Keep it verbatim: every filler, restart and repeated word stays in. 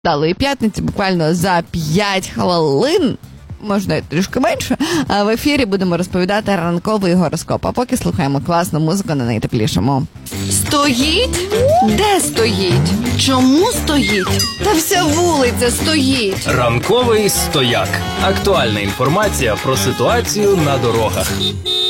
Далої п'ятниці, буквально за п'ять хвилин, можна і трішки менше, в ефірі будемо розповідати ранковий гороскоп. А поки слухаємо класну музику на найтеплішому. Стоїть? Де стоїть? Чому стоїть? Та вся вулиця стоїть. Ранковий стояк. Актуальна інформація про ситуацію на дорогах.